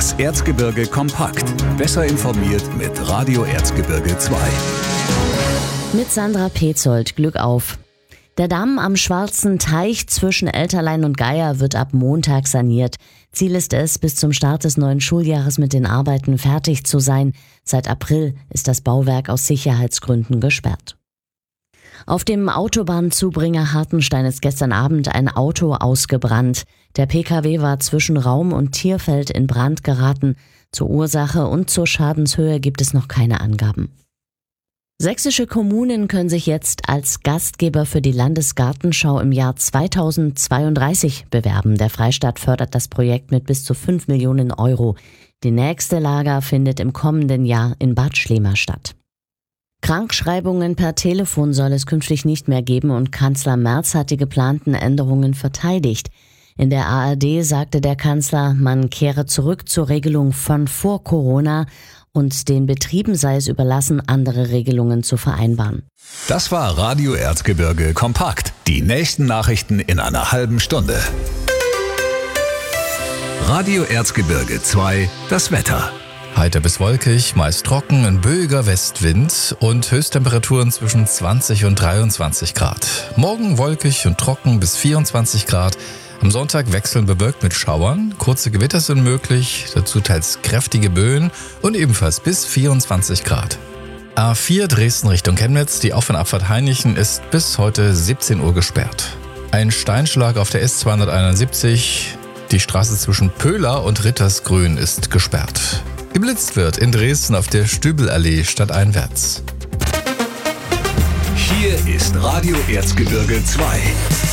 Das Erzgebirge kompakt. Besser informiert mit Radio Erzgebirge 2. Mit Sandra Petzold, Glück auf. Der Damm am Schwarzen Teich zwischen Elterlein und Geier wird ab Montag saniert. Ziel ist es, bis zum Start des neuen Schuljahres mit den Arbeiten fertig zu sein. Seit April ist das Bauwerk aus Sicherheitsgründen gesperrt. Auf dem Autobahnzubringer Hartenstein ist gestern Abend ein Auto ausgebrannt. Der PKW war zwischen Raum- und Tierfeld in Brand geraten. Zur Ursache und zur Schadenshöhe gibt es noch keine Angaben. Sächsische Kommunen können sich jetzt als Gastgeber für die Landesgartenschau im Jahr 2032 bewerben. Der Freistaat fördert das Projekt mit bis zu 5 Millionen Euro. Die nächste Lager findet im kommenden Jahr in Bad Schlema statt. Krankschreibungen per Telefon soll es künftig nicht mehr geben und Kanzler Merz hat die geplanten Änderungen verteidigt. In der ARD sagte der Kanzler, man kehre zurück zur Regelung von vor Corona und den Betrieben sei es überlassen, andere Regelungen zu vereinbaren. Das war Radio Erzgebirge kompakt. Die nächsten Nachrichten in einer halben Stunde. Radio Erzgebirge 2, das Wetter. Heiter bis wolkig, meist trocken, ein böiger Westwind und Höchsttemperaturen zwischen 20 und 23 Grad. Morgen wolkig und trocken bis 24 Grad. Am Sonntag wechseln bewölkt mit Schauern, kurze Gewitter sind möglich, dazu teils kräftige Böen und ebenfalls bis 24 Grad. A4 Dresden Richtung Chemnitz, die Auf- und Abfahrt Hainichen ist bis heute 17 Uhr gesperrt. Ein Steinschlag auf der S271, die Straße zwischen Pöhler und Rittersgrün ist gesperrt. Geblitzt wird in Dresden auf der Stübelallee stadteinwärts. Hier ist Radio Erzgebirge 2.